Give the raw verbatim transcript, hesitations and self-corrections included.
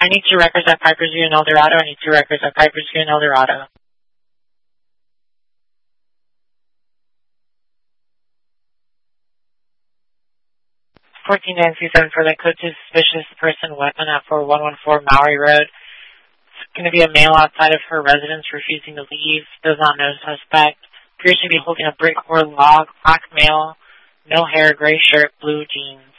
I need two records at Piper's View in El Dorado. I need two records at Piper's View in El Dorado. fourteen Nancy seven for that code two suspicious person weapon at four one one four Maury Road. It's going to be a male outside of her residence refusing to leave. Does not know suspect. Appears to be holding a brick or log. Black male. No hair. Gray shirt. Blue jeans.